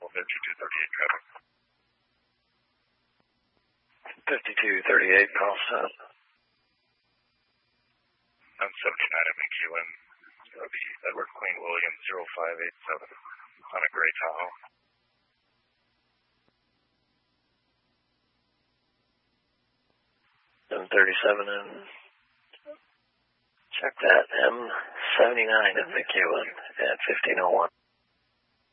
5238 traffic. 5238, call set. 979 MAQN. It's going to be Edward Queen William 0587 on a gray Tahoe. 737 and check that M79 at McEwen at 1501.